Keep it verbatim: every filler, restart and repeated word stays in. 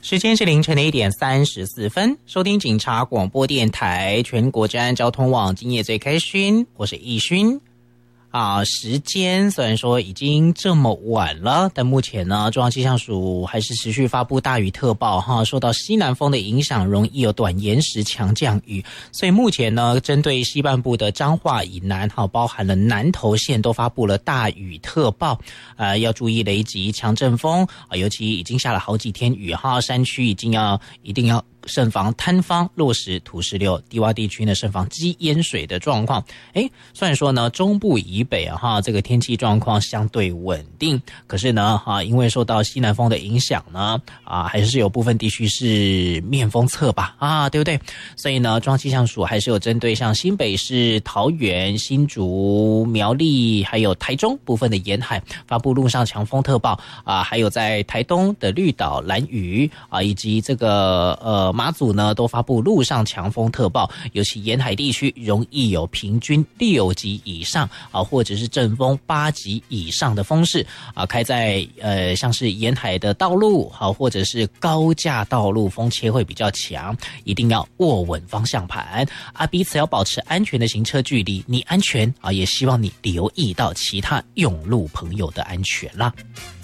时间是凌晨的一点三十四分，收听警察广播电台全国治安交通网，今夜最开心，我是易勋。啊，时间虽然说已经这么晚了，但目前呢，中央气象署还是持续发布大雨特报哈，受到西南风的影响，容易有短延时强降雨。所以目前呢，针对西半部的彰化以南哈，包含了南投县都发布了大雨特报，呃，要注意雷击、强阵风啊，尤其已经下了好几天雨哈，山区已经要一定要慎防坍方、落石、土石流，低洼地区呢慎防积淹水的状况。诶，虽然说呢中部以北啊哈，这个天气状况相对稳定，可是呢哈，因为受到西南风的影响呢啊，还是有部分地区是面风侧吧啊，对不对？所以呢，中央气象署还是有针对像新北市、桃园、新竹、苗栗还有台中部分的沿海发布陆上强风特报啊，还有在台东的绿岛、兰屿啊，以及这个呃马祖呢都发布陆上强风特报，尤其沿海地区容易有平均六级以上啊，或者是阵风八级以上的风势啊，开在呃像是沿海的道路好、啊，或者是高架道路，风切会比较强，一定要握稳方向盘啊，彼此要保持安全的行车距离，你安全啊，也希望你留意到其他用路朋友的安全啦。